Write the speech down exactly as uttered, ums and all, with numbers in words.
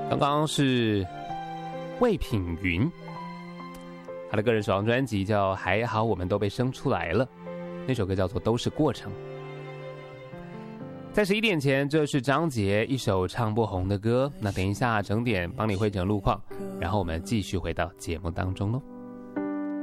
刚刚是魏品云，他的个人首张专辑叫《还好我们都被生出来了》，那首歌叫做《都是过程》。在十一点前，这是张杰一首唱不红的歌。那等一下整点帮你汇整路况，然后我们继续回到节目当中喽。